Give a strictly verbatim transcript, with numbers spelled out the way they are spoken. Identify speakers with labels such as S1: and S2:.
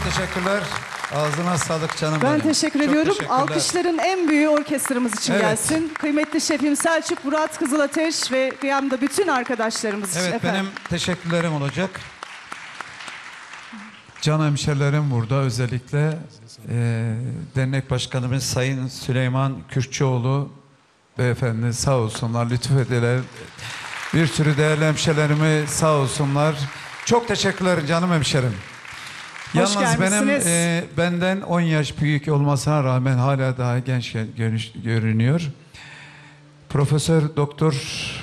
S1: teşekkürler. Ağzına sağlık canım
S2: Ben
S1: benim.
S2: teşekkür
S1: Çok
S2: ediyorum.
S1: teşekkürler.
S2: Alkışların en büyüğü orkestramız için
S1: Evet.
S2: gelsin. Kıymetli şefim Selçuk Murat Kızılateş ve kıyamda bütün arkadaşlarımız için
S1: Evet,
S2: efendim.
S1: benim teşekkürlerim olacak. Can hemşerilerim burada, özellikle e, dernek başkanımız Sayın Süleyman Kürkçüoğlu beyefendi sağ olsunlar, lütfediler. Bir sürü değerli hemşerilerimi sağ olsunlar. Çok teşekkürler canım hemşerim.
S2: Hoş
S1: Yalnız benim
S2: gelmişsiniz.
S1: e, benden on yaş büyük olmasına rağmen hala daha genç görünüş- görünüyor. Profesör Doktor